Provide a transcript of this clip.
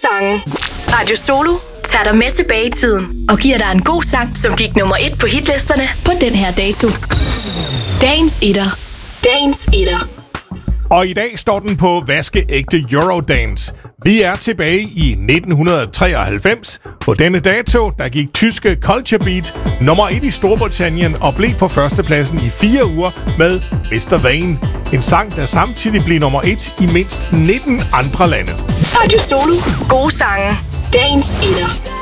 sange. Radio Solo tager dig med tilbage i tiden og giver dig en god sang, som gik nummer 1 på hitlisterne på den her dato. Dagens etter. Dagens etter. Og i dag står den på vaskeægte Eurodance. Vi er tilbage i 1993. På denne dato, der gik tyske Culture Beat nummer 1 i Storbritannien og blev på førstepladsen i 4 uger med Mr. Vain. En sang, der samtidig blev nummer 1 i mindst 19 andre lande. Radio Solo. Gode sange. Dagens etter.